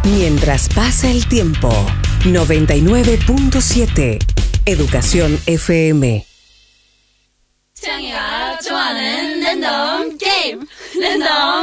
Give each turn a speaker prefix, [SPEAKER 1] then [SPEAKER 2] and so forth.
[SPEAKER 1] Mientras pasa el tiempo. 99.7 Educación FM.
[SPEAKER 2] 창이가 좋아하는 랜덤 게임 랜덤